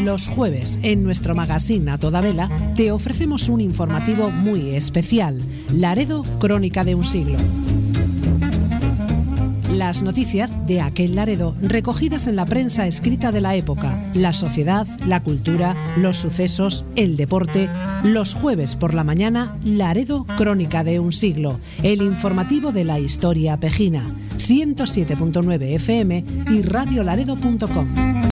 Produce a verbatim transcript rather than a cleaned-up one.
Los jueves, en nuestro magazine A Toda Vela, te ofrecemos un informativo muy especial, Laredo, crónica de un siglo. Las noticias de aquel Laredo recogidas en la prensa escrita de la época, la sociedad, la cultura, los sucesos, el deporte. Los jueves por la mañana, Laredo, crónica de un siglo, el informativo de la historia pejina, ciento siete punto nueve F M y radio laredo punto com.